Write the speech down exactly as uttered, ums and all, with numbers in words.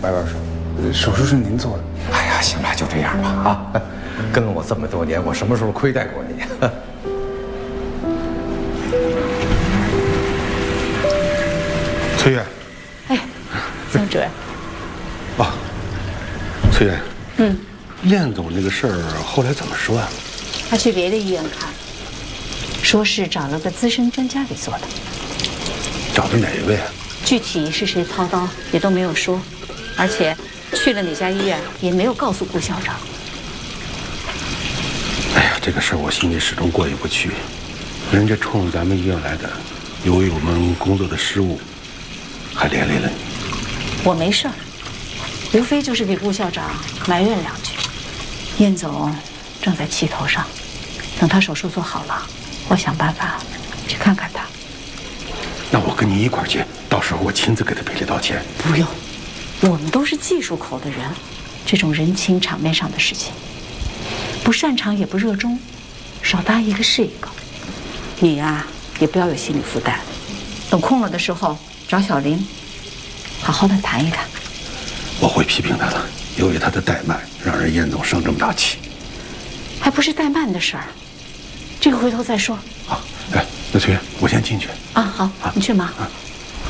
白老师，手术是您做的。 哎呀，行了，就这样吧啊！跟了我这么多年，我什么时候亏待过你？ 崔月， 哎，曾主任。 哦，崔月， 嗯， 燕总这个事儿后来怎么说啊？ 他去别的医院看，说是找了个资深专家给做的。 找的哪一位啊？ 具体是谁操刀也都没有说，而且去了哪家医院也没有告诉顾校长。 哎呀，这个事儿我心里始终过意不去。人家冲咱们医院来的，由于我们工作的失误，还连累了你。 我没事儿，无非就是给顾校长埋怨两句。燕总正在气头上，等他手术做好了，我想办法去看看他。 那我跟你一块儿去，到时候我亲自给他赔礼道歉。 不用，我们都是技术口的人，这种人情场面上的事情，不擅长也不热衷，少搭一个是一个。你呀、啊，也不要有心理负担，等空了的时候找小林，好好的谈一谈。 我会批评他的，由于他的怠慢，让人燕总生这么大气。 还不是怠慢的事儿，这个回头再说。 好，哎，那崔月，我先进去。 啊，好，你去忙。啊